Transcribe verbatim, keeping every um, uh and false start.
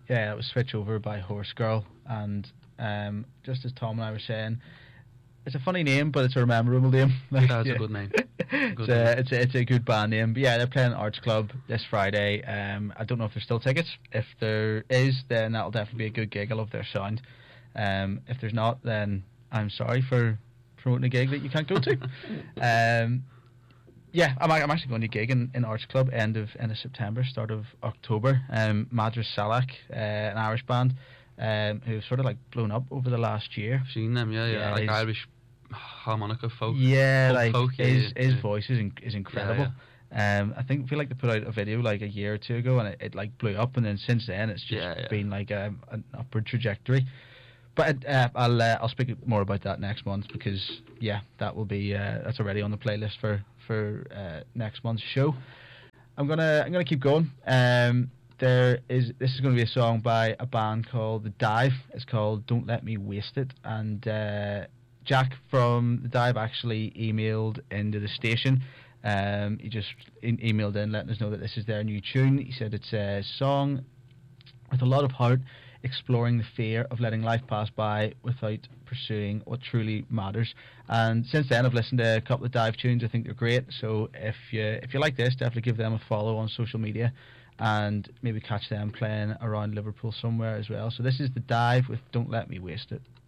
yeah, it was Switch Over by Horse Girl, and um, just as Tom and I were saying, it's a funny name, but it's a memorable name. Like, That's yeah. a good name. it's, Good a, name. it's, a, it's a good band name. But yeah, they're playing Arts Club this Friday. Um, I don't know if there's still tickets. If there is, then that'll definitely be a good gig. I love their sound. Um, if there's not, then I'm sorry for promoting a gig that you can't go to. um, yeah, I'm, I'm actually going to a gig in, in Arts Club end of end of September, start of October. Um, Madras Salak, uh, an Irish band, um, who've sort of like blown up over the last year. I've seen them, yeah, yeah, Yeah, like he's- Irish harmonica folk. Yeah, folk, like folk, yeah, his yeah, his yeah. voice is in, is incredible. Um, I think feel like they put out a video like a year or two ago, and it, it like blew up, and then since then it's just Yeah, yeah. been like a, an upward trajectory. But uh, I'll uh, I'll speak more about that next month, because yeah, that will be uh, that's already on the playlist for for uh, next month's show. I'm gonna I'm gonna keep going. Um, there is this is going to be a song by a band called The Dive. It's called Don't Let Me Waste It, and uh, Jack from The Dive actually emailed into the station. Um, he just e- emailed in letting us know that this is their new tune. He said it's a song with a lot of heart, exploring the fear of letting life pass by without pursuing what truly matters. And since then, I've listened to a couple of Dive tunes. I think they're great. So if you if you like this, definitely give them a follow on social media, and maybe catch them playing around Liverpool somewhere as well. So this is The Dive with Don't Let Me Waste It.